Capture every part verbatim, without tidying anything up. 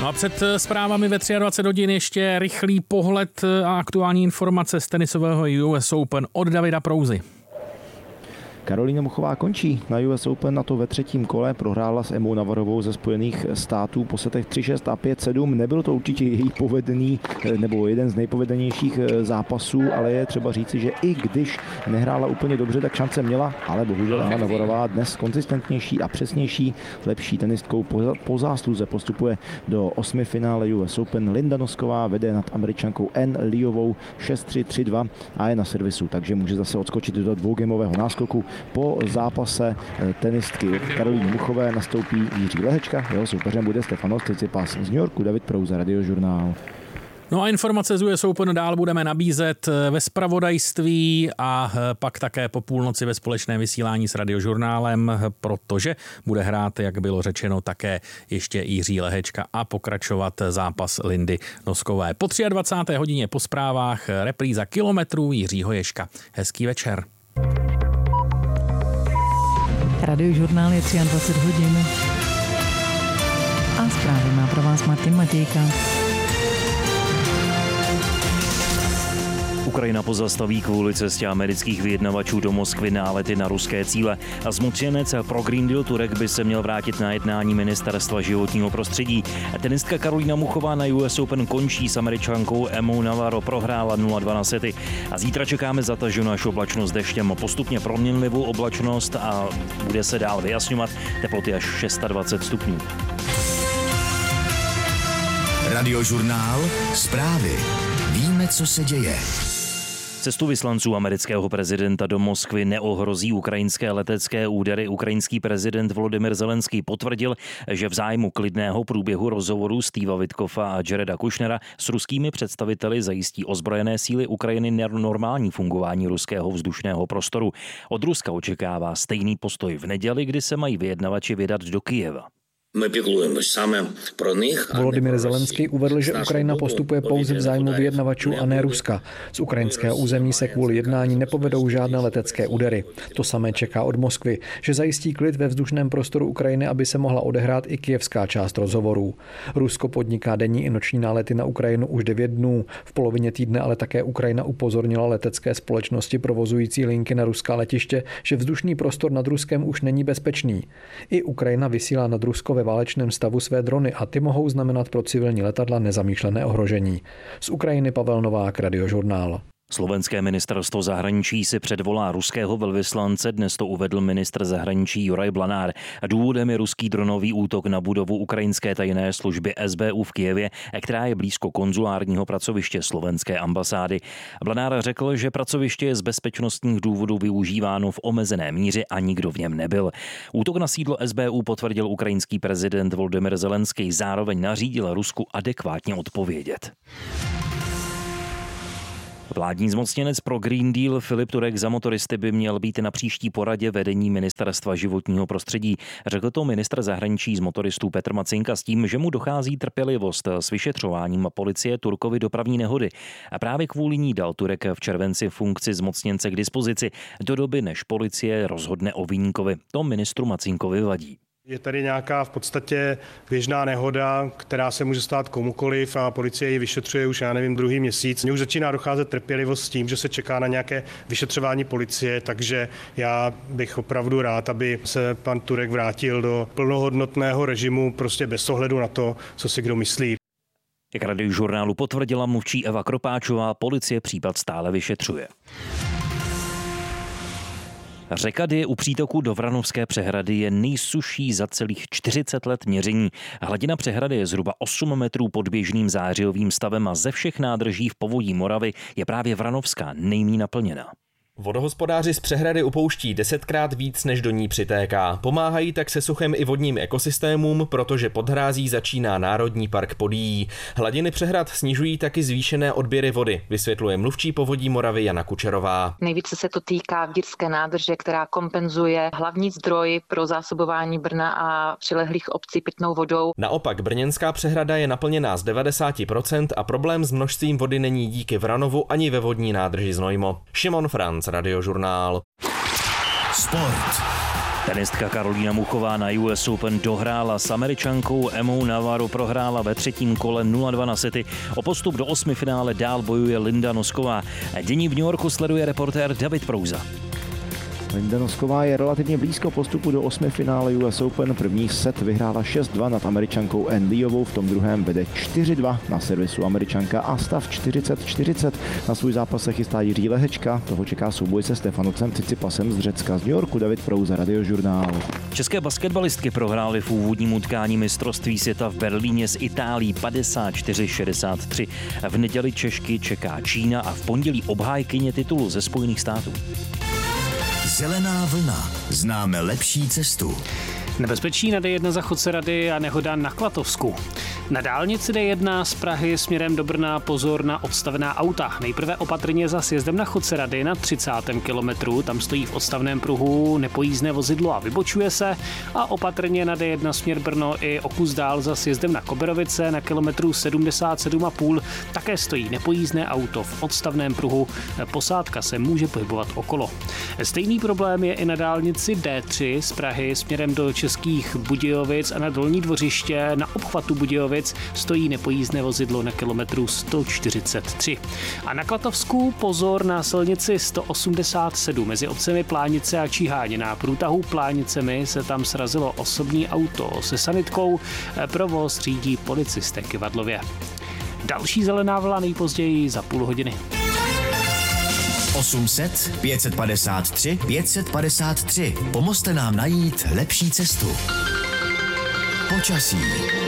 No a před zprávami ve dvacet tři hodin ještě rychlý pohled a aktuální informace z tenisového U S Open od Davida Prouzy. Karolína Muchová končí na U S Open, na to ve třetím kole. Prohrála s Emou Navarovou ze Spojených států po setech tři šest a pět sedm. Nebyl to určitě její povedený nebo jeden z nejpovedenějších zápasů, ale je třeba říci, že i když nehrála úplně dobře, tak šance měla, ale bohužel Emma Navarová dnes konzistentnější a přesnější, lepší tenistkou po, po zásluze postupuje do osmi finále U S Open. Linda Nosková vede nad Američankou Ann Leovou šest tři, tři dva a je na servisu, takže může zase odskočit do dvougameového náskoku. Po zápase tenistky Karolíny Muchové nastoupí Jiří Lehečka, jeho soupeřem bude Stefanos Tsitsipas. Z New Yorku David Prouza, Radiožurnál. No a informace z U S Open dál budeme nabízet ve zpravodajství a pak také po půlnoci ve společném vysílání s Radiožurnálem, protože bude hrát, jak bylo řečeno, také ještě Jiří Lehečka a pokračovat zápas Lindy Noskové. Po dvacáté třetí hodině po zprávách repríza Kilometrů Jiřího Ježka. Hezký večer. Radiožurnál je dvacet tři hodin a zprávy má pro vás Martin Matějka. Ukrajina pozastaví kvůli cestě amerických vyjednavačů do Moskvy nálety na ruské cíle. A zmocněnec pro Green Deal Turek by se měl vrátit na jednání ministerstva životního prostředí. Tenistka Karolína Muchová na U S Open končí s Američankou Emmou Navarro, prohrála nula dva na sety. A zítra čekáme zataženou až oblačnost deštěm, postupně proměnlivou oblačnost a bude se dál vyjasňovat, teploty až dvacet šest stupňů. Radiožurnál, zprávy. Víme, co se děje. Cestu vyslanců amerického prezidenta do Moskvy neohrozí ukrajinské letecké údery. Ukrajinský prezident Volodymyr Zelenský potvrdil, že v zájmu klidného průběhu rozhovorů Steva Witkoffa a Jareda Kushnera s ruskými představiteli zajistí ozbrojené síly Ukrajiny normální fungování ruského vzdušného prostoru. Od Ruska očekává stejný postoj v neděli, kdy se mají vyjednavači vydat do Kyjeva. Volodymyr Zelenský uvedl, že Ukrajina postupuje pouze v zájmu vyjednavačů a ne Ruska. Z ukrajinského území se kvůli jednání nepovedou žádné letecké údery. To samé čeká od Moskvy, že zajistí klid ve vzdušném prostoru Ukrajiny, aby se mohla odehrát i kyjevská část rozhovorů. Rusko podniká denní i noční nálety na Ukrajinu už devět dnů. V polovině týdne ale také Ukrajina upozornila letecké společnosti provozující linky na ruská letiště, že vzdušný prostor nad Ruskem už není bezpečný. I Ukrajina vysílá nad Rusko ve válečném stavu své drony a ty mohou znamenat pro civilní letadla nezamýšlené ohrožení. Z Ukrajiny Pavel Novák, Radiožurnál. Slovenské ministerstvo zahraničí si předvolá ruského velvyslance, dnes to uvedl ministr zahraničí Juraj Blanár. Důvodem je ruský dronový útok na budovu ukrajinské tajné služby S B U v Kyjevě, která je blízko konzulárního pracoviště slovenské ambasády. Blanár řekl, že pracoviště je z bezpečnostních důvodů využíváno v omezené míře a nikdo v něm nebyl. Útok na sídlo S B U potvrdil ukrajinský prezident Volodymyr Zelenský, zároveň nařídil Rusku adekvátně odpovědět. Vládní zmocněnec pro Green Deal Filip Turek za motoristy by měl být na příští poradě vedení ministerstva životního prostředí. Řekl to ministr zahraničí z motoristů Petr Macinka s tím, že mu dochází trpělivost s vyšetřováním policie Turkovy dopravní nehody. A právě kvůli ní dal Turek v červenci funkci zmocněnce k dispozici do doby, než policie rozhodne o viníkovi. To ministru Macinkovi vadí. Je tady nějaká v podstatě běžná nehoda, která se může stát komukoliv a policie ji vyšetřuje už, já nevím, druhý měsíc. Mně už začíná docházet trpělivost s tím, že se čeká na nějaké vyšetřování policie, takže já bych opravdu rád, aby se pan Turek vrátil do plnohodnotného režimu, prostě bez ohledu na to, co si kdo myslí. Jak Radiožurnálu potvrdila mluvčí Eva Kropáčová, policie případ stále vyšetřuje. Řeka Dyje u přítoku do Vranovské přehrady je nejsušší za celých čtyřicet let měření. Hladina přehrady je zhruba osm metrů pod běžným zářijovým stavem a ze všech nádrží v povodí Moravy je právě Vranovská nejméně naplněna. Vodohospodáři z přehrady upouští desetkrát víc, než do ní přitéká. Pomáhají tak se suchem i vodním ekosystémům, protože pod hrází začíná Národní park Podyjí. Hladiny přehrad snižují taky zvýšené odběry vody, vysvětluje mluvčí povodí Moravy Jana Kučerová. Nejvíce se to týká Vdírské nádrže, která kompenzuje hlavní zdroj pro zásobování Brna a přilehlých obcí pitnou vodou. Naopak brněnská přehrada je naplněná z devadesát procent a problém s množstvím vody není díky Vranovu ani ve vodní nádrži Znojmo. Šimon Franc, Radiožurnál. Sport. Tenistka Karolína Muchová na U S Open dohrála s Američankou Emou Navarro, prohrála ve třetím kole nula dva na sety. O postup do osmifinále dál bojuje Linda Nosková. Dění v New Yorku sleduje reportér David Prouza. Linda Nosková je relativně blízko postupu do osmifinále U S Open. První set vyhrála šest dva nad Američankou Ann Leovou, v tom druhém vede čtyři dva na servisu Američanka a stav čtyřicet čtyřicet. Na svůj zápas se chystá Jiří Lehečka, toho čeká souboj se Stefanocem Cicipasem z Řecka. Z New Yorku David Prouza, Radiožurnál. České basketbalistky prohrály v úvodním utkání mistrovství světa v Berlíně s Itálií padesát čtyři šedesát tři. V neděli Češky čeká Čína a v pondělí obhájkyně titulu ze Spojených států. Zelená vlna. Známe lepší cestu. Nebezpečí na D jedna za Chodce-Rady a nehoda na Klatovsku. Na dálnici D jedna z Prahy směrem do Brna pozor na odstavená auta. Nejprve opatrně za sjezdem na Chodce-Rady na třicátém kilometru. Tam stojí v odstavném pruhu nepojízdné vozidlo a vybočuje se. A opatrně na D jedna směr Brno i o kus dál za sjezdem na Koberovice na kilometru sedmdesát sedm a půl. Také stojí nepojízdné auto v odstavném pruhu. Posádka se může pohybovat okolo. Stejný problém je i na dálnici D tři z Prahy směrem do Českých Budějovic a na Dolní Dvořiště na obchvatu Budějovic stojí nepojízdné vozidlo na kilometru sto čtyřicet tři. A na Klatovsku pozor na silnici sto osmdesát sedm mezi obcemi Plánice a Číháně. Na průtahu Plánicemi se tam srazilo osobní auto se sanitkou. Provoz řídí policisté v Kivadlově. Další zelená vlna nejpozději za půl hodiny. osm set, pět set padesát tři, pět set padesát tři. Pomozte nám najít lepší cestu. Počasí.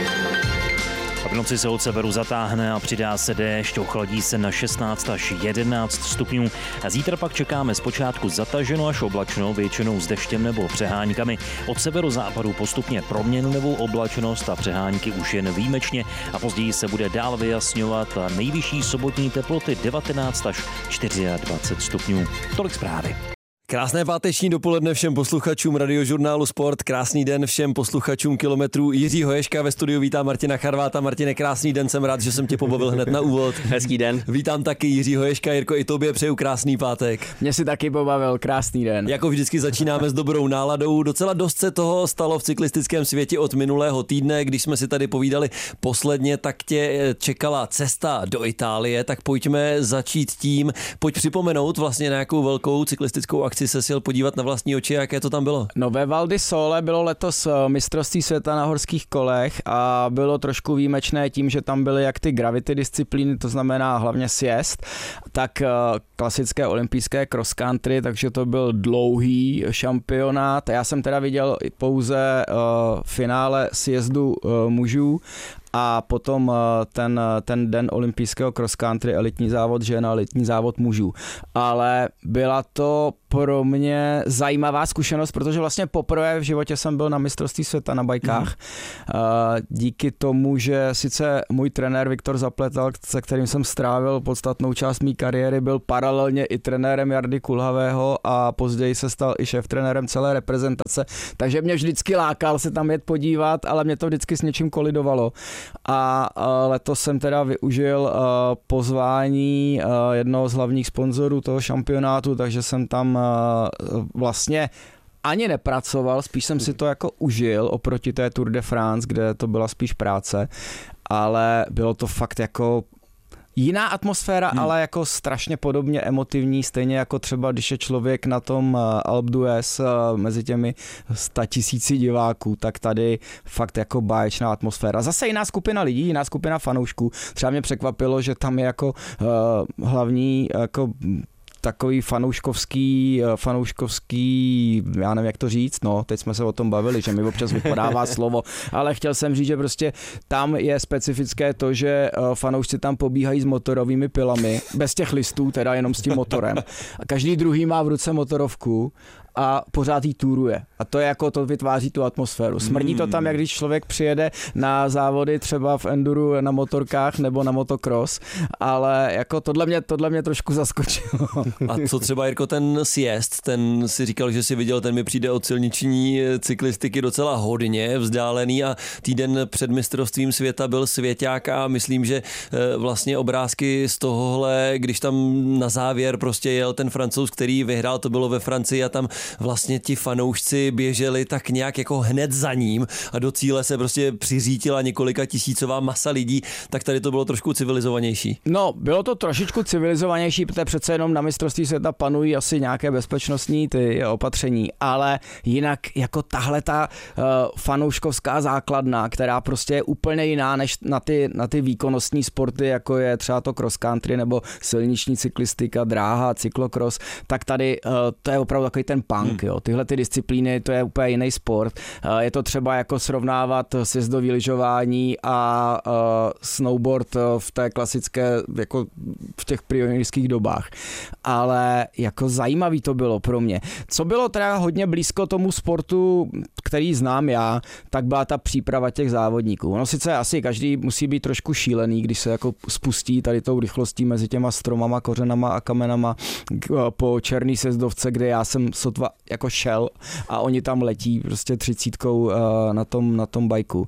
V noci se od severu zatáhne a přidá se déšť, ochladí se na šestnáct až jedenáct stupňů. A zítra pak čekáme zpočátku zataženo až oblačno, většinou s deštěm nebo přeháňkami. Od severozápadu postupně proměnlivou oblačnost a přehánky už jen výjimečně a později se bude dál vyjasňovat a nejvyšší sobotní teploty devatenáct až dvacet čtyři stupňů. Tolik zprávy. Krásné páteční dopoledne všem posluchačům Radiožurnálu Sport, krásný den všem posluchačům Kilometrů. Jiří Hoješka ve studiu vítá Martina Charváta. Martine, krásný den, jsem rád, že jsem tě pobavil hned na úvod. Hezký den. Vítám taky Jiří Hoješka. Jirko, i tobě přeju krásný pátek. Mě si taky pobavil, krásný den. Jako vždycky začínáme s dobrou náladou. Docela dost se toho stalo v cyklistickém světě od minulého týdne, když jsme si tady povídali posledně, tak tě čekala cesta do Itálie, tak pojďme začít tím, pojď připomenout vlastně nějakou velkou cyklistickou akci si se sjel podívat na vlastní oči, jaké to tam bylo. No ve Val di Sole bylo letos mistrovství světa na horských kolech a bylo trošku výjimečné tím, že tam byly jak ty gravity disciplíny, to znamená hlavně sjezd, tak klasické olympijské cross country, takže to byl dlouhý šampionát. Já jsem teda viděl pouze uh, finále sjezdu uh, mužů a potom ten, ten den olympijského cross country, elitní závod žen a elitní závod mužů. Ale byla to pro mě zajímavá zkušenost, protože vlastně poprvé v životě jsem byl na mistrovství světa na bajkách. Mm. Díky tomu, že sice můj trenér Viktor Zapletal, se kterým jsem strávil podstatnou část mý kariéry, byl paralelně i trenérem Jardy Kulhavého a později se stal i šéftrenérem celé reprezentace, takže mě vždycky lákal se tam jet podívat, ale mě to vždycky s něčím kolidovalo. A letos jsem teda využil pozvání jednoho z hlavních sponzorů toho šampionátu, takže jsem tam vlastně ani nepracoval, spíš jsem si to jako užil oproti té Tour de France, kde to byla spíš práce, ale bylo to fakt jako jiná atmosféra, hmm. ale jako strašně podobně emotivní, stejně jako třeba, když je člověk na tom Alpe d'Huez mezi těmi statisíci diváků, tak tady fakt jako báječná atmosféra. Zase jiná skupina lidí, jiná skupina fanoušků. Třeba mě překvapilo, že tam je jako uh, hlavní jako takový fanouškovský, fanouškovský, já nevím, jak to říct, no, teď jsme se o tom bavili, že mi občas vypadává slovo, ale chtěl jsem říct, že prostě tam je specifické to, že fanoušci tam pobíhají s motorovými pilami, bez těch listů, teda jenom s tím motorem. A každý druhý má v ruce motorovku a pořád jí túruje. A to je jako, to vytváří tu atmosféru. Smrdí to tam, jak když člověk přijede na závody třeba v enduru na motorkách nebo na motocross, ale jako tohle mě, tohle mě trošku zaskočilo. A co třeba, Jirko, ten sjezd, ten si říkal, že si viděl, ten mi přijde od silniční cyklistiky docela hodně vzdálený a týden před mistrovstvím světa byl svěťák a myslím, že vlastně obrázky z tohohle, když tam na závěr prostě jel ten Francouz, který vyhrál, to bylo ve Francii a tam vlastně ti fanoušci běželi tak nějak jako hned za ním a do cíle se prostě přiřítila několika tisícová masa lidí, tak tady to bylo trošku civilizovanější. No, bylo to trošičku civilizovanější, protože přece jenom na mistrovství světa panují asi nějaké bezpečnostní ty opatření, ale jinak jako tahle ta uh, fanouškovská základna, která prostě je úplně jiná než na ty, na ty výkonnostní sporty, jako je třeba to cross country nebo silniční cyklistika, dráha, cyklokros, tak tady uh, to je opravdu takový ten punk, hmm. jo. Tyhle ty disciplíny, to je úplně jiný sport. Uh, je to třeba jako srovnávat sjezdový lyžování a uh, snowboard v té klasické, jako v těch pionýrských dobách. Ale jako zajímavý to bylo pro mě. Co bylo teda hodně blízko tomu sportu, který znám já, tak byla ta příprava těch závodníků. No sice asi každý musí být trošku šílený, když se jako spustí tady tou rychlostí mezi těma stromama, kořenama a kamenama po černý sezdovce, kde já jsem sotva jako šel a oni tam letí prostě třicítkou na tom, na tom bajku.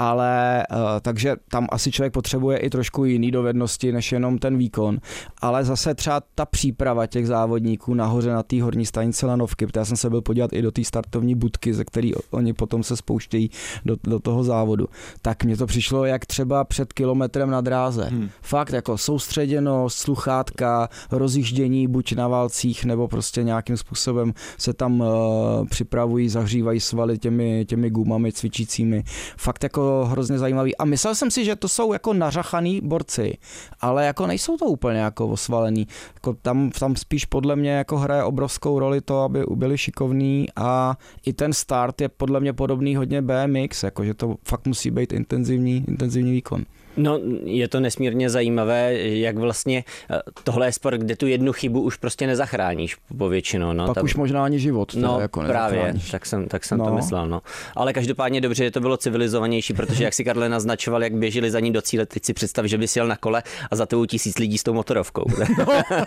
Ale takže tam asi člověk potřebuje i trošku jiný dovednosti, než jenom ten výkon. Ale zase třeba ta příprava těch závodníků nahoře na té horní stanici lanovky, protože já jsem se byl podívat i do té startovní budky, ze který oni potom se spouštějí do, do toho závodu. Tak mně to přišlo jak třeba před kilometrem na dráze. Hmm. Fakt jako soustředěnost, sluchátka, rozjíždění buď na válcích, nebo prostě nějakým způsobem se tam uh, připravují, zahřívají svaly těmi, těmi gumami cvičícími. Fakt jako hrozně zajímavý. A myslel jsem si, že to jsou jako nařachaný borci, ale jako nejsou to úplně jako osvalený. Jako tam, tam spíš podle mě jako hraje obrovskou roli to, aby byli šikovní a i ten start je podle mě podobný hodně B M X, jakože to fakt musí být intenzivní, intenzivní výkon. No, je to nesmírně zajímavé, jak vlastně tohle je sport, kde tu jednu chybu už prostě nezachráníš povětšinou. No. Pak Tam... už možná ani život. No, jako právě, tak jsem, tak jsem no. to myslel. No. Ale každopádně dobře, že to bylo civilizovanější, protože jak si Karle naznačoval, jak běželi za ní do cíle, teď si představ, že by si jel na kole a za tebou tisíc lidí s tou motorovkou. No.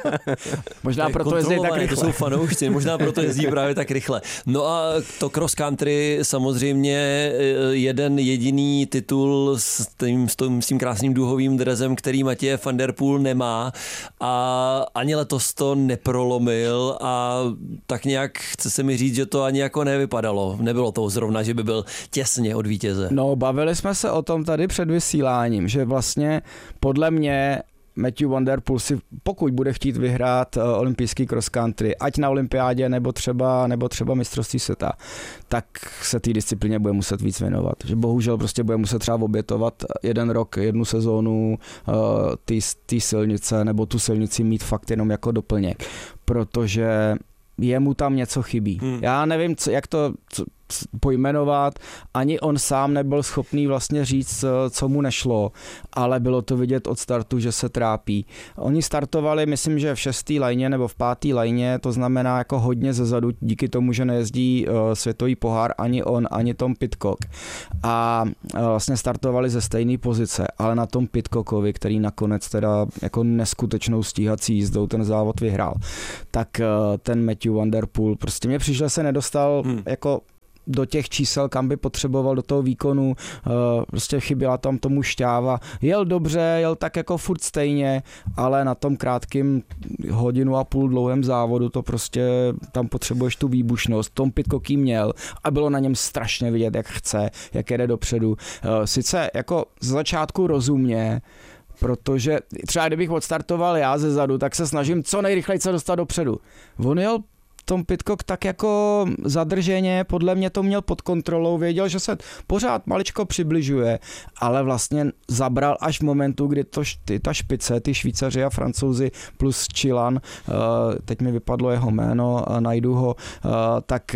Možná proto jezdí tak rychle. To jsou fanoušci, možná proto jezdí právě tak rychle. No a to cross country samozřejmě jeden jediný titul s tím, s tím, s tím krásným duhovým drezem, který Matěj van der Poel nemá a ani letos to neprolomil a tak nějak chce se mi říct, že to ani jako nevypadalo. Nebylo to zrovna, že by byl těsně od vítěze. No, bavili jsme se o tom tady před vysíláním, že vlastně podle mě Matthew van der Poel si, pokud bude chtít vyhrát uh, olympijský cross country, ať na olympiádě nebo třeba, nebo třeba mistrovství světa, tak se té disciplíně bude muset víc věnovat. Že bohužel prostě bude muset třeba obětovat jeden rok, jednu sezónu uh, té silnice nebo tu silnici mít fakt jenom jako doplněk, protože jemu tam něco chybí. Hmm. Já nevím, co, jak to co, pojmenovat, ani on sám nebyl schopný vlastně říct, co mu nešlo, ale bylo to vidět od startu, že se trápí. Oni startovali, myslím, že v šestý lajně nebo v pátý lajně, to znamená jako hodně zezadu, díky tomu, že nejezdí uh, světový pohár ani on, ani Tom Pidcock. A uh, vlastně startovali ze stejné pozice, ale na tom Pidcockovi, který nakonec teda jako neskutečnou stíhací jízdou ten závod vyhrál, tak uh, ten Matthew van der Poel prostě mě přišel, se nedostal hmm. jako do těch čísel, kam by potřeboval, do toho výkonu, prostě chyběla tam tomu šťáva. Jel dobře, jel tak jako furt stejně, ale na tom krátkým hodinu a půl dlouhém závodu to prostě, tam potřebuješ tu výbušnost. Tom Pidcock jí měl a bylo na něm strašně vidět, jak chce, jak jede dopředu. Sice jako z začátku rozumně, protože třeba kdybych odstartoval já ze zadu, tak se snažím co nejrychleji se dostat dopředu. On jel Tom Pidcock tak jako zadrženě, podle mě to měl pod kontrolou, věděl, že se pořád maličko přibližuje, ale vlastně zabral až v momentu, kdy to, ty, ta špice, ty Švýcaři a Francouzi plus Chilan, teď mi vypadlo jeho jméno, najdu ho, tak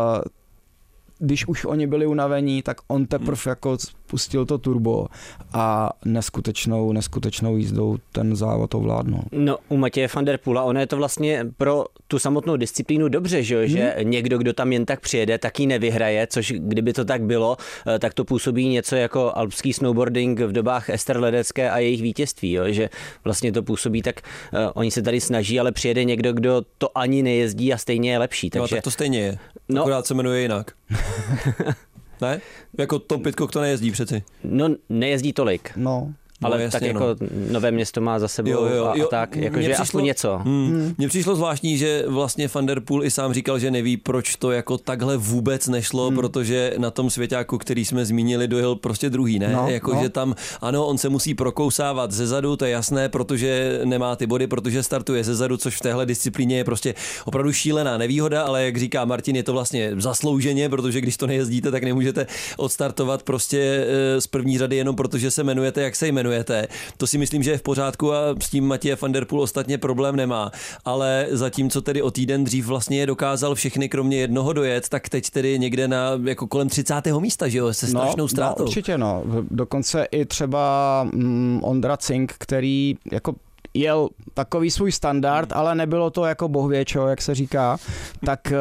když už oni byli unavení, tak on teprve jako pustil to turbo a neskutečnou, neskutečnou jízdou ten závod ovládnul. No, u Matěje van der Poela, ono je to vlastně pro tu samotnou disciplínu dobře, že, hmm. že někdo, kdo tam jen tak přijede, tak ji nevyhraje, což kdyby to tak bylo, tak to působí něco jako alpský snowboarding v dobách Ester Ledecké a jejich vítězství, jo, že vlastně to působí tak, uh, oni se tady snaží, ale přijede někdo, kdo to ani nejezdí a stejně je lepší. Takže... No, tak to stejně je, no, akorát se jmenuje jinak. Ne? Jako Tom Pidcock to nejezdí přeci. No, nejezdí tolik. No. Ale no, jasně, tak jako no. Nové Město má za sebou jo, jo, jo. a tak, jakože aspoň něco. Hmm, hmm. Mně přišlo zvláštní, že vlastně Van der Poel i sám říkal, že neví, proč to jako takhle vůbec nešlo, hmm. protože na tom svěťáku, který jsme zmínili, dojel prostě druhý, ne? No, jako, no. že tam, ano, on se musí prokousávat zezadu, to je jasné, protože nemá ty body, protože startuje zezadu, což v téhle disciplíně je prostě opravdu šílená nevýhoda, ale jak říká Martin, je to vlastně zaslouženě, protože když to nejezdíte, tak nemůžete odstartovat prostě z první řady jenom protože se jmenujete, jak se jmenujete. To si myslím, že je v pořádku a s tím Mathieu van der Poel ostatně problém nemá. Ale zatímco tedy o týden dřív vlastně je dokázal všechny kromě jednoho dojet, tak teď tedy někde na jako kolem třicátého místa, že jo, se strašnou ztrátou. No, určitě no. Dokonce i třeba mm, Ondra Cink, který jako jel takový svůj standard, ale nebylo to jako bohvěčo, jak se říká, tak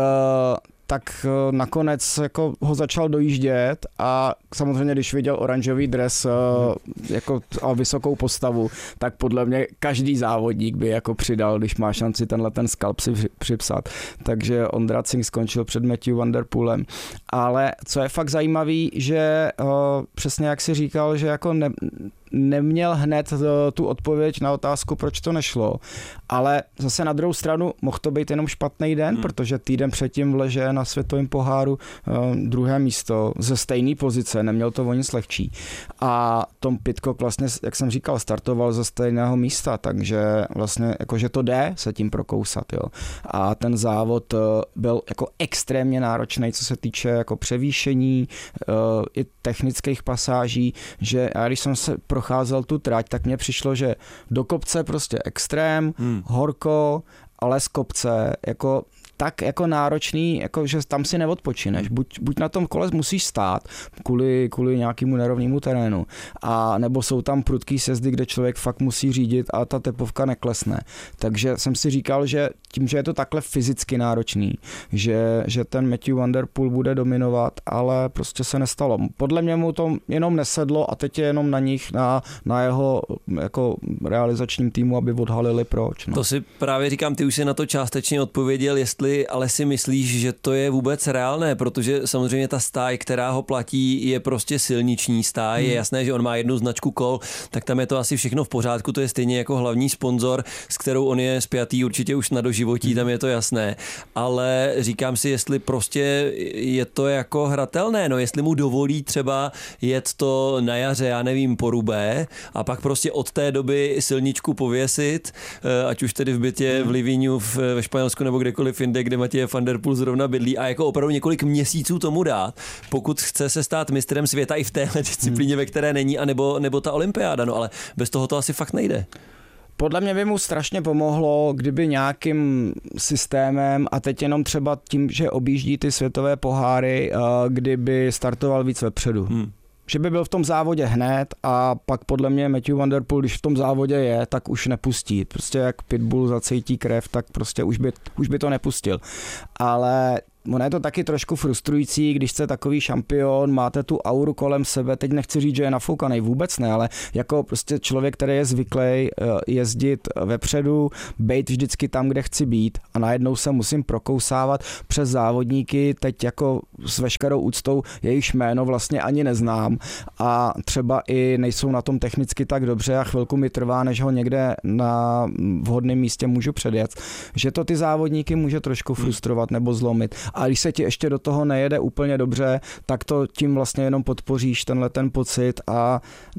tak nakonec jako ho začal dojíždět a samozřejmě, když viděl oranžový dres jako a vysokou postavu, tak podle mě každý závodník by jako přidal, když má šanci tenhle ten skalp si připsat. Takže Ondra Cink skončil před Mathieu van der Poelem. Ale co je fakt zajímavý, že přesně jak si říkal, že jako ne, neměl hned tu odpověď na otázku, proč to nešlo, ale zase na druhou stranu mohl to být jenom špatný den, hmm. protože týden předtím vleže na světovém poháru uh, druhé místo ze stejné pozice, neměl to o nic lehčí. A Tom Pidcock vlastně, jak jsem říkal, startoval ze stejného místa, takže vlastně jakože to jde se tím prokousat. Jo. A ten závod uh, byl jako extrémně náročný, co se týče jako převýšení, uh, i technických pasáží, že já když jsem se procházel tu trať, tak mně přišlo, že do kopce prostě extrém, hmm. horko, ale z kopce jako tak jako náročný, jako že tam si neodpočineš. Buď, buď na tom kole musíš stát kvůli, kvůli nějakému nerovnému terénu, a nebo jsou tam prudký sjezdy, kde člověk fakt musí řídit a ta tepovka neklesne. Takže jsem si říkal, že tím, že je to takhle fyzicky náročný, že, že ten Mathieu van der Poel bude dominovat, ale prostě se nestalo. Podle mě mu to jenom nesedlo a teď je jenom na nich, na, na jeho jako realizačním týmu, aby odhalili proč. No. To si právě říkám, ty už si na to částečně odpověděl, jestli ale si myslíš, že to je vůbec reálné, protože samozřejmě ta stáj, která ho platí, je prostě silniční stáj, hmm. je jasné, že on má jednu značku kol, tak tam je to asi všechno v pořádku, to je stejně jako hlavní sponzor, s kterou on je spjatý určitě už na doživotí, hmm. tam je to jasné, ale říkám si, jestli prostě je to jako hratelné, no jestli mu dovolí třeba jet to na jaře, já nevím, po Rubé a pak prostě od té doby silničku pověsit, ať už tedy v bytě hmm. v Livíňu ve Španělsku nebo kdekoliv jinde, kde Mathieu van der Poel zrovna bydlí, a jako opravdu několik měsíců tomu dát, pokud chce se stát mistrem světa i v téhle disciplíně, hmm. ve které není, anebo, nebo ta olympiáda, no ale bez toho to asi fakt nejde. Podle mě by mu strašně pomohlo, kdyby nějakým systémem, a teď jenom třeba tím, že objíždí ty světové poháry, kdyby startoval víc vepředu. Hmm. Že by byl v tom závodě hned a pak podle mě Mathieu van der Poel, když v tom závodě je, tak už nepustí. Prostě jak pitbull zacítí krev, tak prostě už by, už by to nepustil. Ale ono je to taky trošku frustrující, když jste takový šampion, máte tu auru kolem sebe, teď nechci říct, že je nafoukaný, vůbec ne, ale jako prostě člověk, který je zvyklý jezdit vepředu, bejt vždycky tam, kde chci být, a najednou se musím prokousávat přes závodníky, teď jako s veškerou úctou jejich jméno vlastně ani neznám a třeba i nejsou na tom technicky tak dobře a chvilku mi trvá, než ho někde na vhodném místě můžu předjet, že to ty závodníky může trošku frustrovat nebo zlomit. A když se ti ještě do toho nejede úplně dobře, tak to tím vlastně jenom podpoříš tenhle ten pocit a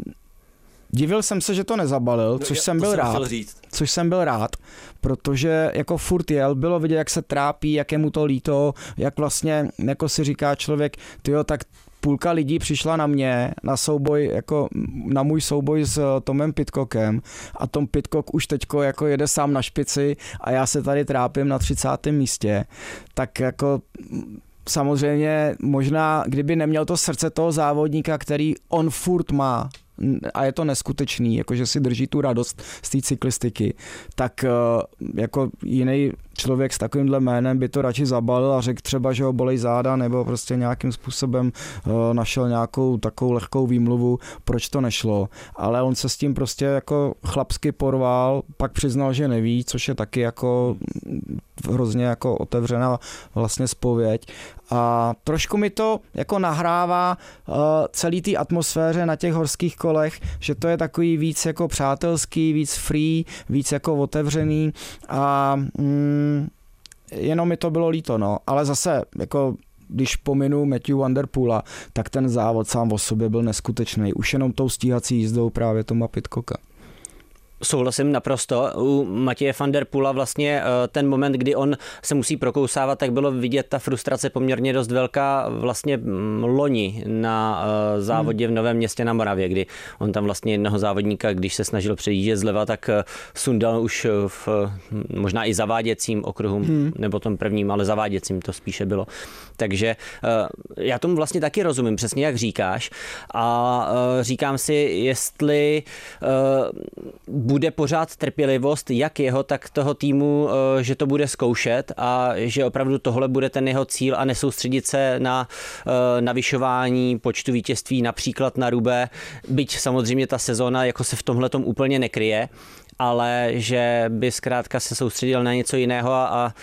divil jsem se, že to nezabalil, což jsem byl rád. Což jsem byl rád, protože jako furt jel, bylo vidět, jak se trápí, jak je mu to líto, jak vlastně jako si říká člověk, tyjo, tak půlka lidí přišla na mě, na souboj, jako na můj souboj s Tomem Pidcockem a Tom Pidcock už teďko jako jede sám na špici a já se tady trápím na třicátém místě, tak jako samozřejmě možná, kdyby neměl to srdce toho závodníka, který on furt má, a je to neskutečný, jakože si drží tu radost z té cyklistiky, tak jako jiný člověk s takovýmhle jménem by to radši zabalil a řekl třeba, že ho bolej záda, nebo prostě nějakým způsobem našel nějakou takovou lehkou výmluvu, proč to nešlo. Ale on se s tím prostě jako chlapsky porval, pak přiznal, že neví, což je taky jako hrozně jako otevřená vlastně zpověď. A trošku mi to jako nahrává uh, celý té atmosféře na těch horských kolech, že to je takový víc jako přátelský, víc free, víc jako otevřený a mm, jenom mi to bylo líto, no. Ale zase jako když pominu Matthew Van Der Poola, tak ten závod sám o sobě byl neskutečný. Už jenom tou stíhací jízdou právě Toma Pidcocka. Souhlasím naprosto. U Matěje van der Poola vlastně ten moment, kdy on se musí prokousávat, tak bylo vidět ta frustrace poměrně dost velká vlastně loni na závodě v Novém Městě na Moravě, kdy on tam vlastně jednoho závodníka, když se snažil přejíždět zleva, tak sundal už v možná i zaváděcím okruhu, hmm. nebo tom prvním, ale zaváděcím to spíše bylo. Takže já tomu vlastně taky rozumím, přesně jak říkáš a říkám si, jestli bude pořád trpělivost jak jeho, tak toho týmu, že to bude zkoušet a že opravdu tohle bude ten jeho cíl a nesoustředit se na navyšování počtu vítězství například na Roubaix, byť samozřejmě ta sezóna jako se v tomhletom úplně nekryje, ale že by zkrátka se soustředil na něco jiného a, a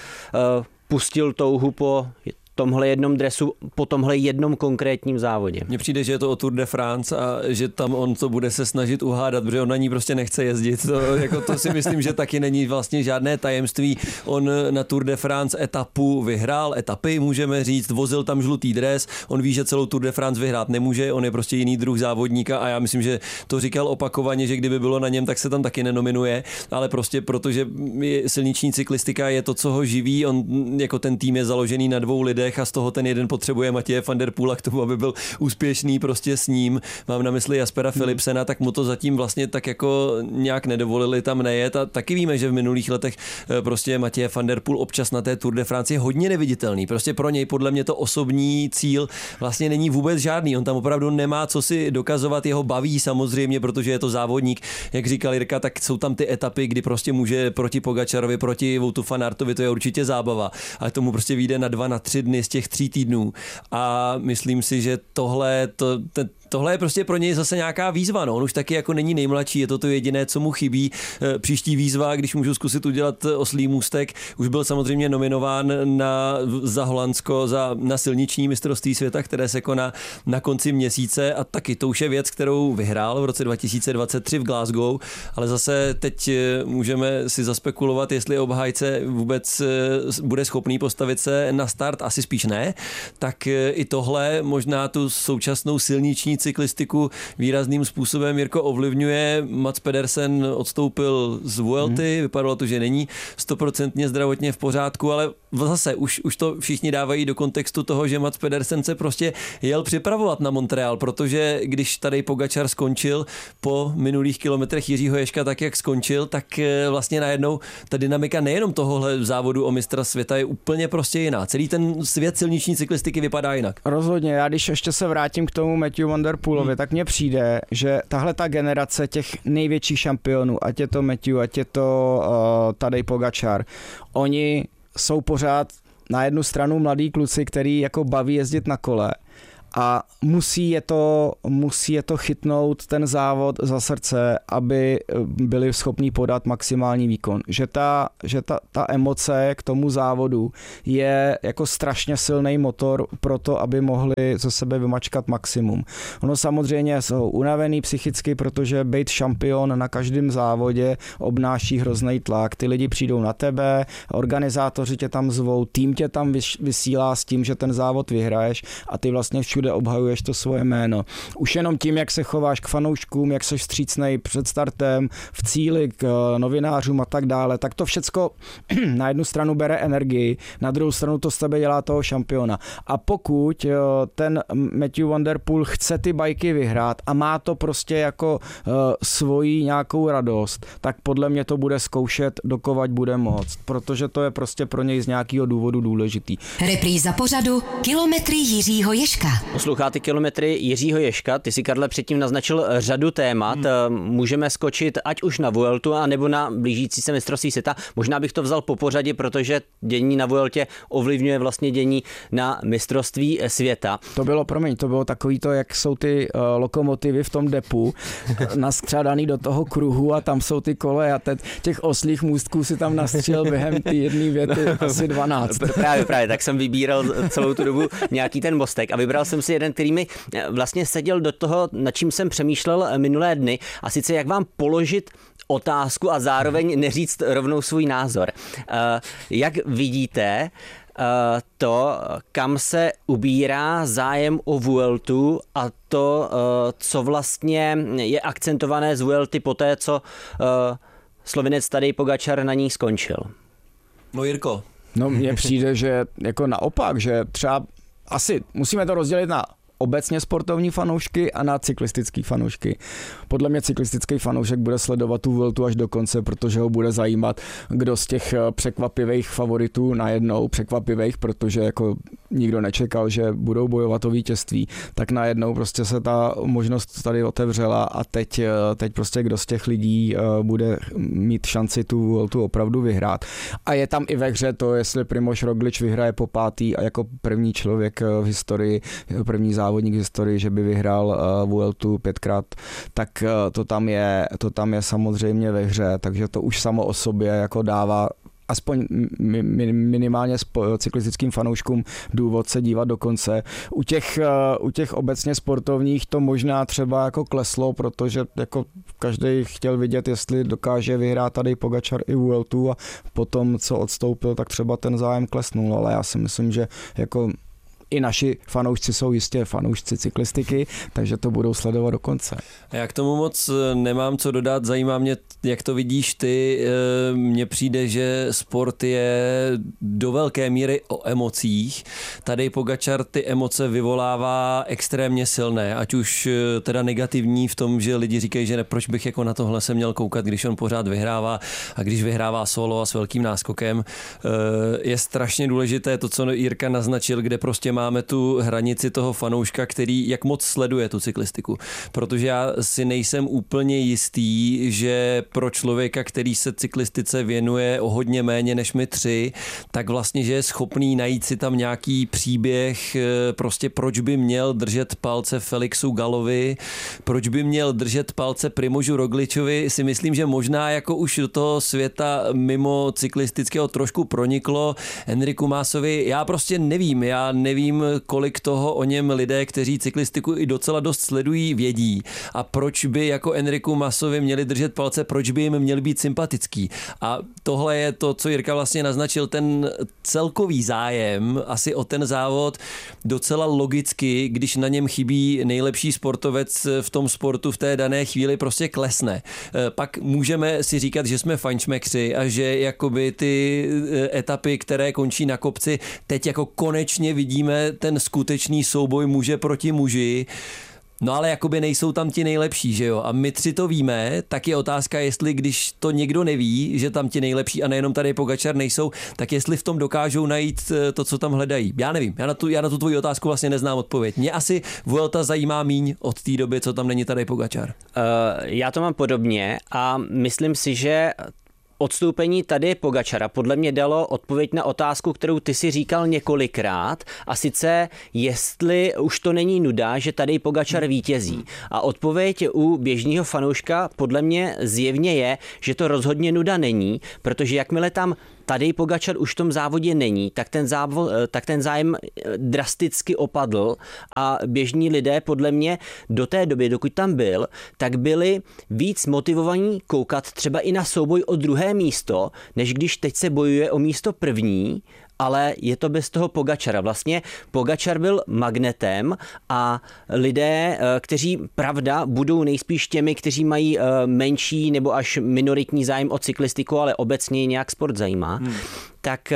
pustil touhu po tomhle jednom dresu, po tomhle jednom konkrétním závodě. Mně přijde, že je to o Tour de France a že tam on to bude se snažit uhádat, protože on na ní prostě nechce jezdit. To, jako to si myslím, že taky není vlastně žádné tajemství. On na Tour de France etapu vyhrál, etapy můžeme říct, vozil tam žlutý dres, on ví, že celou Tour de France vyhrát nemůže, on je prostě jiný druh závodníka a já myslím, že to říkal opakovaně, že kdyby bylo na něm, tak se tam taky nenominuje, ale prostě protože silniční cyklistika je to, co ho živí, on jako ten tým je založený na dvou lidech a z toho ten jeden potřebuje Matěje van der Poola k tomu, aby byl úspěšný prostě s ním. Mám na mysli Jaspera hmm. Philipsena, tak mu to zatím vlastně tak jako nějak nedovolili tam nejet a taky víme, že v minulých letech prostě Matěje van der Poel občas na té Tour de France je hodně neviditelný. Prostě pro něj podle mě to osobní cíl vlastně není vůbec žádný. On tam opravdu nemá co si dokazovat, jeho baví samozřejmě, protože je to závodník. Jak říkal Jirka, tak jsou tam ty etapy, kdy prostě může proti Pogačarovi, proti Woutu van Aertovi, to je určitě zábava. Ale tomu prostě vyjde na dva, na tři dny z těch tří týdnů. A myslím si, že tohle, to, ten, tohle je prostě pro něj zase nějaká výzva. No. On už taky jako není nejmladší, je to to jediné, co mu chybí. Příští výzva, když můžu zkusit udělat oslí můstek, už byl samozřejmě nominován na, za Holandsko za, na silniční mistrovství světa, které se koná na konci měsíce a taky to už je věc, kterou vyhrál v roce dva tisíce dvacet tři v Glasgow, ale zase teď můžeme si zaspekulovat, jestli obhájce vůbec bude schopný postavit se na start, asi spíš ne, tak i tohle možná tu současnou silniční cyklistiku výrazným způsobem Jirko ovlivňuje. Mats Pedersen odstoupil z Vuelty, hmm. vypadalo to, že není stoprocentně zdravotně v pořádku, ale zase už, už to všichni dávají do kontextu toho, že Mats Pedersen se prostě jel připravovat na Montreal, protože když tady Pogačar skončil po minulých kilometrech Jiřího Ježka tak, jak skončil, tak vlastně najednou ta dynamika nejenom tohohle závodu o mistra světa je úplně prostě jiná. Celý ten svět silniční cyklistiky vypadá jinak. Rozhodně, já když ještě se vrátím k tomu Matthew Van der Poelovi, hmm. tak mně přijde, že tahle ta generace těch největších šampionů, ať je to Matthew, ať je to uh, Tadej Pogačar, oni jsou pořád na jednu stranu mladí kluci, který jako baví jezdit na kole a musí je to, musí je to chytnout ten závod za srdce, aby byli schopní podat maximální výkon. Že ta, že ta, ta emoce k tomu závodu je jako strašně silný motor pro to, aby mohli ze sebe vymačkat maximum. Ono samozřejmě jsou unavený psychicky, protože být šampion na každém závodě obnáší hrozný tlak. Ty lidi přijdou na tebe, organizátoři tě tam zvou, tým tě tam vysílá s tím, že ten závod vyhraješ a ty vlastně všude obhajuješ to svoje jméno. Už jenom tím, jak se chováš k fanouškům, jak seš vstřícnej před startem, v cíli k novinářům a tak dále, tak to všecko na jednu stranu bere energii, na druhou stranu to z tebe dělá toho šampiona. A pokud ten Matthew Van der Poel chce ty bajky vyhrát a má to prostě jako uh, svoji nějakou radost, tak podle mě to bude zkoušet, dokovat bude moct, protože to je prostě pro něj z nějakého důvodu důležitý. Repríza pořadu Kilometry Jiřího Ježka. Posloucháte Kilometry Jiřího Ježka, ty si, Karle, předtím naznačil řadu témat. Hmm. Můžeme skočit ať už na Vueltu, anebo na blížící se mistrovství světa. Možná bych to vzal po pořadě, protože dění na Vueltě ovlivňuje vlastně dění na mistrovství světa. To bylo, promiň, to bylo takový to, jak jsou ty uh, lokomotivy v tom depu naskřádaný do toho kruhu a tam jsou ty koleje a te, těch oslých můstků si tam nastřel během ty jedné věty asi dvanáct. Právě, právě, tak jsem vybíral celou tu dobu nějaký ten mostek a vybral jsem si jeden, který mi vlastně seděl do toho, nad čím jsem přemýšlel minulé dny, a sice jak vám položit otázku a zároveň neříct rovnou svůj názor. Jak vidíte to, kam se ubírá zájem o Vueltu a to, co vlastně je akcentované z Vuelty po té, co Slovinec Tadej Pogačar na ní skončil? No, Jirko. No, mně přijde, že jako naopak, že třeba asi musíme to rozdělit na obecně sportovní fanoušky a na cyklistický fanoušky. Podle mě cyklistický fanoušek bude sledovat tu Vueltu až do konce, protože ho bude zajímat, kdo z těch překvapivých favoritů najednou, překvapivých, protože jako nikdo nečekal, že budou bojovat o vítězství, tak najednou prostě se ta možnost tady otevřela a teď, teď prostě kdo z těch lidí bude mít šanci tu Vueltu opravdu vyhrát. A je tam i ve hře to, jestli Primož Roglič vyhraje po pátý a jako první člověk v historii, první závodník v historii, že by vyhrál Vueltu pětkrát, tak to tam je, to tam je samozřejmě ve hře, takže to už samo o sobě jako dává aspoň minimálně cyklistickým fanouškům důvod se dívat do konce. U těch, u těch obecně sportovních to možná třeba jako kleslo, protože jako každý chtěl vidět, jestli dokáže vyhrát tady Pogačar i Vueltu a potom, co odstoupil, tak třeba ten zájem klesnul, ale já si myslím, že jako i naši fanoušci jsou jistě fanoušci cyklistiky, takže to budou sledovat do konce. Já k tomu moc nemám co dodat, zajímá mě, jak to vidíš ty. Mně přijde, že sport je do velké míry o emocích. Tadej Pogačar ty emoce vyvolává extrémně silné, ať už teda negativní v tom, že lidi říkají, že ne, proč bych jako na tohle se měl koukat, když on pořád vyhrává a když vyhrává solo a s velkým náskokem. Je strašně důležité to, co Jirka naznačil, kde prostě máme tu hranici toho fanouška, který jak moc sleduje tu cyklistiku. Protože já si nejsem úplně jistý, že pro člověka, který se cyklistice věnuje o hodně méně než my tři, tak vlastně, že je schopný najít si tam nějaký příběh, prostě proč by měl držet palce Felixu Galovi, proč by měl držet palce Primožu Rogličovi, si myslím, že možná jako už do toho světa mimo cyklistického trošku proniklo. Enriku Másovi, já prostě nevím, já nevím, kolik toho o něm lidé, kteří cyklistiku i docela dost sledují, vědí. A proč by jako Enriku Masovi měli držet palce, proč by jim měli být sympatický. A tohle je to, co Jirka vlastně naznačil, ten celkový zájem asi o ten závod docela logicky, když na něm chybí nejlepší sportovec v tom sportu v té dané chvíli, prostě klesne. Pak můžeme si říkat, že jsme fajnšmekři a že jakoby ty etapy, které končí na kopci, teď jako konečně vidíme ten skutečný souboj muže proti muži. No ale jakoby nejsou tam ti nejlepší, že jo? A my tři to víme, tak je otázka, jestli když to někdo neví, že tam ti nejlepší a nejenom tady Pogačar nejsou, tak jestli v tom dokážou najít to, co tam hledají. Já nevím, já na tu, já na tu tvoji otázku vlastně neznám odpověď. Mě asi Vuelta zajímá míň od té doby, co tam není tady Pogačar. Uh, já to mám podobně a myslím si, že odstoupení tady Pogačara podle mě dalo odpověď na otázku, kterou ty si říkal několikrát, a sice jestli už to není nuda, že tady Pogačar vítězí. A odpověď u běžného fanouška podle mě zjevně je, že to rozhodně nuda není, protože jakmile tam Tadej Pogačar už v tom závodě není, tak ten, závod, tak ten zájem drasticky opadl a běžní lidé podle mě do té doby, dokud tam byl, tak byli víc motivovaní koukat třeba i na souboj o druhé místo, než když teď se bojuje o místo první, ale je to bez toho Pogačara. Vlastně Pogačar byl magnetem a lidé, kteří, pravda, budou nejspíš těmi, kteří mají menší nebo až minoritní zájem o cyklistiku, ale obecně nějak sport zajímá, hmm. tak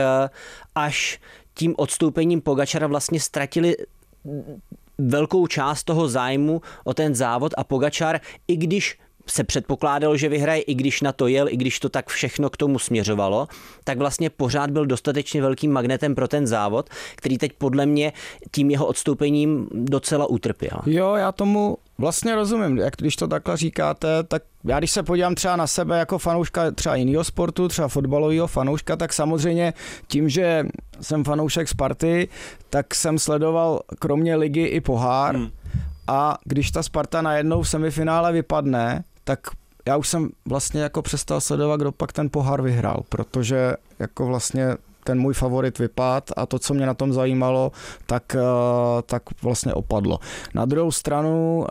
až tím odstoupením Pogačara vlastně ztratili velkou část toho zájmu o ten závod a Pogačar, i když se předpokládalo, že vyhraje, i když na to jel, i když to tak všechno k tomu směřovalo, tak vlastně pořád byl dostatečně velkým magnetem pro ten závod, který teď podle mě tím jeho odstoupením docela utrpěl. Jo, já tomu vlastně rozumím, jak když to takhle říkáte, tak já když se podívám třeba na sebe jako fanouška třeba jiného sportu, třeba fotbalového fanouška, tak samozřejmě tím, že jsem fanoušek Sparty, tak jsem sledoval kromě ligy i pohár hmm. a když ta Sparta najednou v semifinále vypadne, tak já už jsem vlastně jako přestal sledovat, kdo pak ten pohár vyhrál, protože jako vlastně ten můj favorit vypad a to, co mě na tom zajímalo, tak, tak vlastně opadlo. Na druhou stranu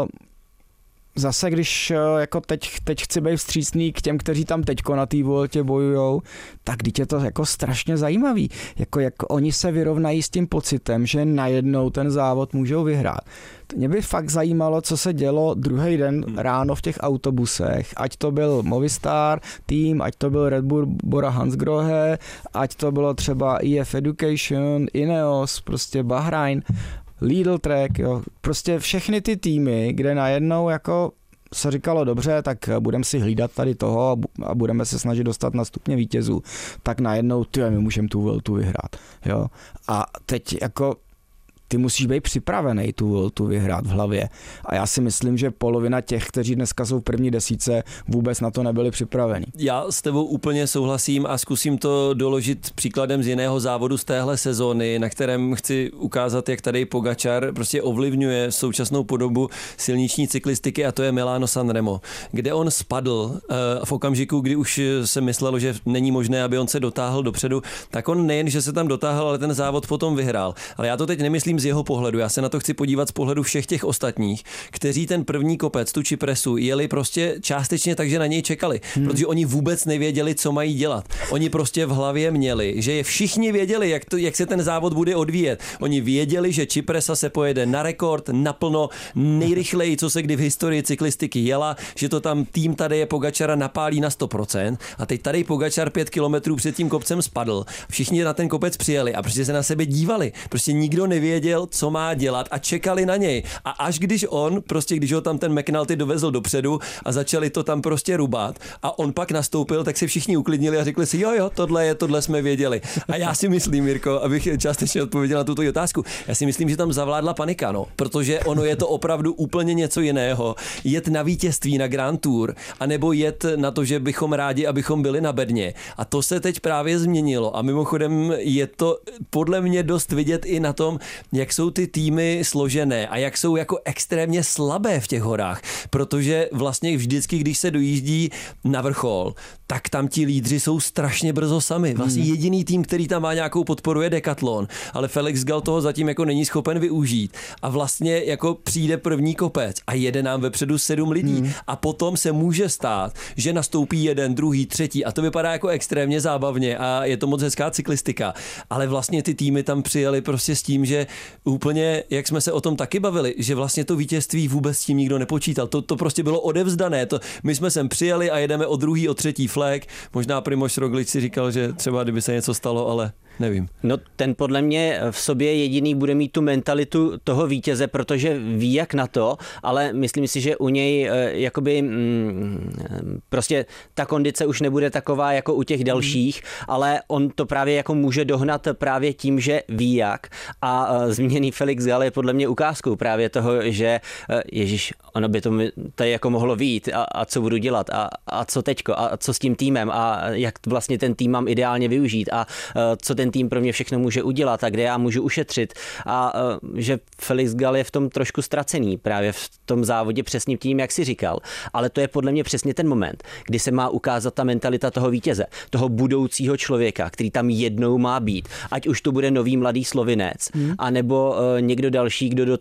zase, když jako teď, teď chci být vstřícný k těm, kteří tam teďko na té Vueltě bojujou, tak teď je to jako strašně zajímavý. Jako jak oni se vyrovnají s tím pocitem, že najednou ten závod můžou vyhrát. Mě by fakt zajímalo, co se dělo druhý den ráno v těch autobusech, ať to byl Movistar tým, ať to byl Red Bull Bora Hansgrohe, ať to bylo třeba E F Education, Ineos, prostě Bahrain, Lidl Trek, jo. Prostě všechny ty týmy, kde najednou jako se říkalo dobře, tak budeme si hlídat tady toho a budeme se snažit dostat na stupně vítězů, tak najednou ty, my můžeme tu Vueltu vyhrát. Jo. A teď jako ty musíš být připravený tu Vueltu vyhrát v hlavě. A já si myslím, že polovina těch, kteří dneska jsou v první desítce, vůbec na to nebyli připraveni. Já s tebou úplně souhlasím a zkusím to doložit příkladem z jiného závodu z téhle sezóny, na kterém chci ukázat, jak tady Pogačar prostě ovlivňuje současnou podobu silniční cyklistiky, a to je Milano Sanremo, kde on spadl v okamžiku, kdy už se myslelo, že není možné, aby on se dotáhl dopředu, tak on nejen, že se tam dotáhl, ale ten závod potom vyhrál. Ale já to teď nemyslím z jeho pohledu, já se na to chci podívat z pohledu všech těch ostatních, kteří ten první kopec, tu Cipresu, jeli prostě částečně tak, že na něj čekali, hmm. protože oni vůbec nevěděli, co mají dělat. Oni prostě v hlavě měli, že je všichni věděli, jak, to, jak se ten závod bude odvíjet. Oni věděli, že Cipresa se pojede na rekord, naplno, nejrychleji, co se kdy v historii cyklistiky jela, že to tam tým tady je Pogačara napálí na sto procent a teď tady Pogačar pět kilometrů před tím kopcem spadl. Všichni na ten kopec přijeli a prostě se na sebe dívali. Prostě nikdo nevěděl, co má dělat a čekali na něj. A až když on, prostě když ho tam ten McNulty dovezl dopředu a začali to tam prostě rubat a on pak nastoupil, tak se všichni uklidnili a řekli si, jo, jo, tohle je, tohle jsme věděli. A já si myslím, Mirko, abych částečně odpověděl na tuto otázku, já si myslím, že tam zavládla panika, no, protože ono je to opravdu úplně něco jiného. Jet na vítězství na Grand Tour, anebo jet na to, že bychom rádi, abychom byli na bedně. A to se teď právě změnilo. A mimochodem je to podle mě dost vidět i na tom, jak jsou ty týmy složené a jak jsou jako extrémně slabé v těch horách, protože vlastně vždycky, když se dojíždí na vrchol, tak tam ti lídři jsou strašně brzo sami. Vlastně jediný tým, který tam má nějakou podporu, je Decathlon, ale Felix Gall toho zatím jako není schopen využít. A vlastně jako přijde první kopec a jede nám vepředu sedm lidí hmm. a potom se může stát, že nastoupí jeden, druhý, třetí a to vypadá jako extrémně zábavně a je to moc hezká cyklistika. Ale vlastně ty týmy tam přijeli prostě s tím, že úplně, jak jsme se o tom taky bavili, že vlastně to vítězství vůbec s tím nikdo nepočítal. To, to prostě bylo odevzdané. To, my jsme sem přijeli a jedeme o druhý, o třetí flag. Možná Primož Roglič si říkal, že třeba kdyby se něco stalo, ale nevím. No ten podle mě v sobě jediný bude mít tu mentalitu toho vítěze, protože ví jak na to, ale myslím si, že u něj jakoby mm, prostě ta kondice už nebude taková jako u těch dalších, ale on to právě jako může dohnat právě tím, že ví jak a zmíněný Felix Gall je podle mě ukázkou právě toho, že ježiš, ono by to tady jako mohlo vyjít a, a co budu dělat a, a co teďko a co s tím týmem a jak vlastně ten tým mám ideálně využít a co ten tým pro mě všechno může udělat a kde já můžu ušetřit a že Felix Gall je v tom trošku ztracený právě v tom závodě přesně tím, jak si říkal, ale to je podle mě přesně ten moment, kdy se má ukázat ta mentalita toho vítěze, toho budoucího člověka, který tam jednou má být, ať už to bude nový mladý Slovinec, hmm. anebo někdo další, kdo do